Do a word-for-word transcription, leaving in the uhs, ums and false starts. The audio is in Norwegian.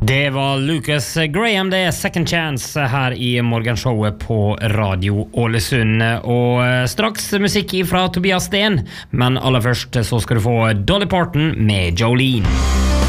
Det var Lucas Graham, det er Second Chance her i morgenshowet på Radio Ålesund. Og straks musikk fra Tobias Sten, men aller først så skal du få Dolly Parton med Jolene.